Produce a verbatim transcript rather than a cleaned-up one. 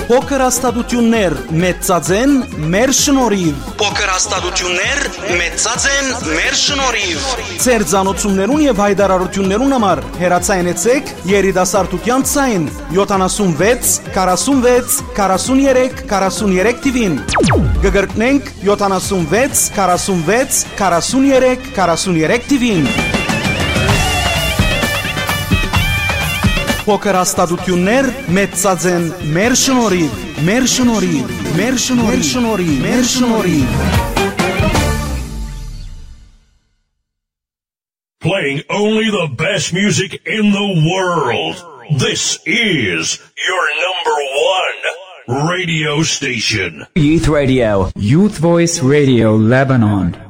Փոքր հաստատություններ մեծածեն մեր շնորհիվ։ Փոքր հաստատություններ մեծածեն մեր շնորհիվ։ Ձեր ցանոթություններուն եւ հայտարարություններուն համար հեռացայնեցեք երիտասարդության ցայն յոթանասունվեց քառասունվեց քառասուներեք քառասուներեք թիվին։ Գգրտնենք յոթանասունվեց քառասունվեց քառասուներեք քառասուներեք թիվին։ Փոքր հաստատություններ մեծածեն մեր շնորհիվ, մեր շնորհիվ, մեր շնորհիվ, մեր շնորհիվ։ Playing only the best music in the world. This is your number one radio station. Youth Radio. Youth Voice Radio Lebanon.